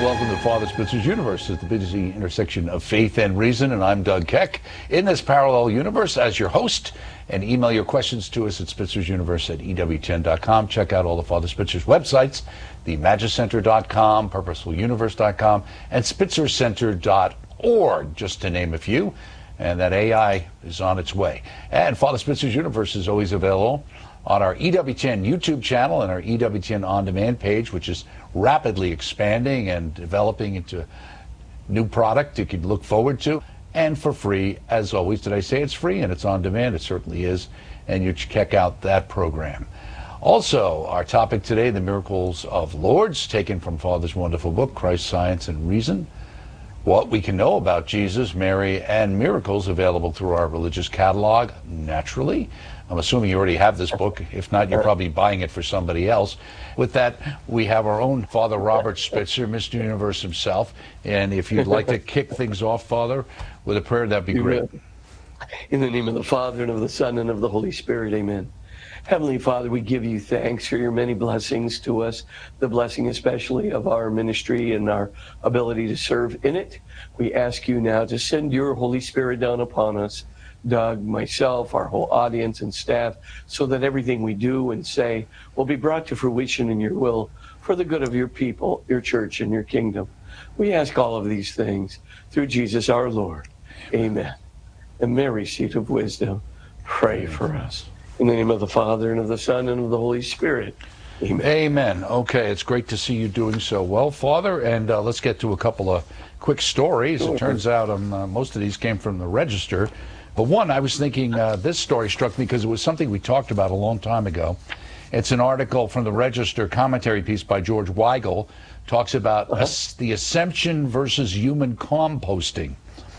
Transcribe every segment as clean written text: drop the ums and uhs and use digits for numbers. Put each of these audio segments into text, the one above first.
welcome to Father Spitzer's Universe. It's the busy intersection of faith and reason, and I'm Doug Keck in this parallel universe as your host. And email your questions to us at spitzer'suniverse@ewtn.com. Check out all the Father Spitzer's websites, themagicenter.com, purposefuluniverse.com, and spitzercenter.org, just to name a few. And that AI is on its way. And Father Spitzer's Universe is always available on our EWTN YouTube channel and our EWTN On Demand page, which is rapidly expanding and developing into a new product you can look forward to. And for free, as always. Did I say it's free and it's on demand? It certainly is. And you check out that program. Also, our topic today, the miracles of Lourdes, taken from Father's wonderful book, Christ, Science, and Reason. What we can know about Jesus, Mary, and miracles available through our religious catalog, naturally. I'm assuming you already have this book. If not, you're probably buying it for somebody else. With that, we have our own Father Robert Spitzer, Mr. Universe himself. And if you'd like to kick things off, Father, with a prayer, that'd be great. In the name of the Father, and of the Son, and of the Holy Spirit, amen. Heavenly Father, we give you thanks for your many blessings to us, the blessing especially of our ministry and our ability to serve in it. We ask you now to send your Holy Spirit down upon us, Doug, myself, our whole audience and staff, so that everything we do and say will be brought to fruition in your will for the good of your people, your church, and your kingdom. We ask all of these things through Jesus our Lord. Amen. And Mary, seat of wisdom, pray for us. In the name of the Father, and of the Son, and of the Holy Spirit. Amen. Amen. Okay, it's great to see you doing so well, Father. And let's get to a couple of quick stories. It turns out most of these came from the Register. But one, I was thinking, this story struck me because it was something we talked about a long time ago. It's an article from the Register, commentary piece by George Weigel, talks about the Ascension versus human composting.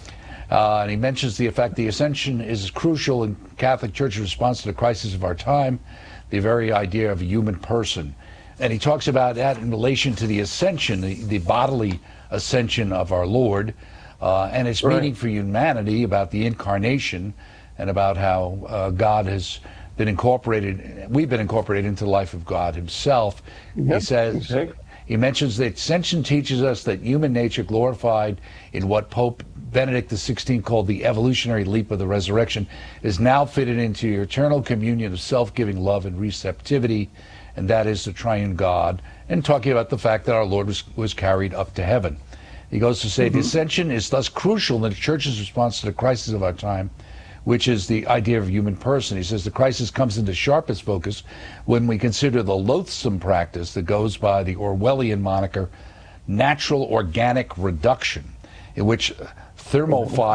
And he mentions the effect the Ascension is crucial in Catholic Church's response to the crisis of our time, the very idea of a human person. And he talks about that in relation to the Ascension, the bodily ascension of our Lord, and its meaning for humanity, about the incarnation, and about how God has been incorporated, we've been incorporated into the life of God himself. He says, he mentions that Ascension teaches us that human nature glorified in what Pope Benedict XVI called the evolutionary leap of the resurrection is now fitted into your eternal communion of self-giving love and receptivity, and that is the triune God, and talking about the fact that our Lord was carried up to heaven. He goes to say the Ascension is thus crucial in the Church's response to the crisis of our time, which is the idea of human person. He says the crisis comes into sharpest focus when we consider the loathsome practice that goes by the Orwellian moniker natural organic reduction, in which thermophile